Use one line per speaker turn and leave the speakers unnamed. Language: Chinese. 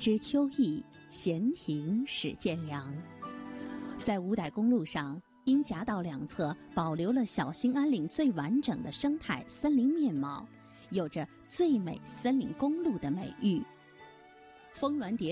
知秋意，闲庭始见凉。在五代公路上，因夹道两侧保留了小兴安岭最完整的生态森林面貌，有着最美森林公路的美誉。峰峦叠